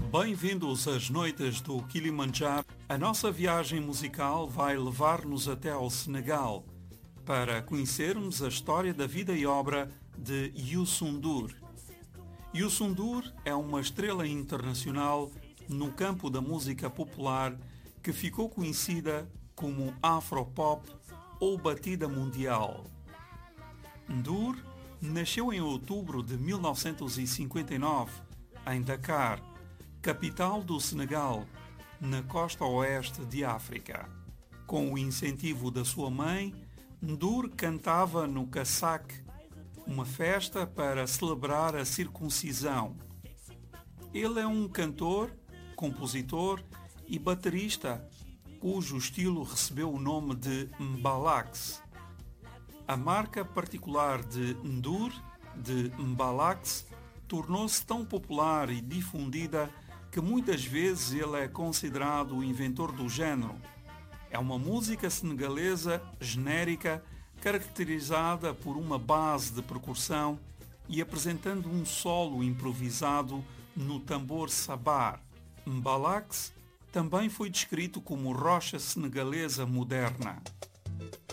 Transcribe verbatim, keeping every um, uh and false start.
Bem-vindos às noites do Kilimanjaro. A nossa viagem musical vai levar-nos até ao Senegal para conhecermos a história da vida e obra de Youssou N'Dour. Youssou N'Dour é uma estrela internacional no campo da música popular que ficou conhecida como Afropop ou Batida Mundial. N'Dour nasceu em outubro de mil novecentos e cinquenta e nove em Dakar, capital do Senegal, na costa oeste de África. Com o incentivo da sua mãe, N'Dour cantava no Kassak, uma festa para celebrar a circuncisão. Ele é um cantor, compositor e baterista, cujo estilo recebeu o nome de Mbalax. A marca particular de N'Dour, de Mbalax, tornou-se tão popular e difundida que muitas vezes ele é considerado o inventor do género. É uma música senegalesa genérica, caracterizada por uma base de percussão e apresentando um solo improvisado no tambor sabar. Mbalax também foi descrito como rocha senegalesa moderna.